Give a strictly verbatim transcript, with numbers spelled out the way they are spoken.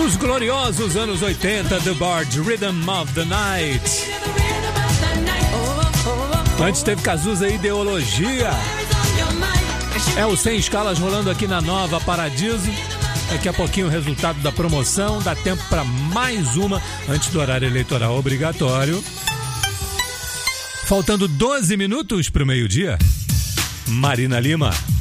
Dos gloriosos anos oitenta, The Byrds, Rhythm of the Night. Antes teve Cazuza Ideologia. É o Sem Escalas rolando aqui na Nova Paradiso. Daqui a pouquinho o resultado da promoção. Dá tempo para mais uma antes do horário eleitoral obrigatório. Faltando doze minutos para o meio-dia. Marina Lima.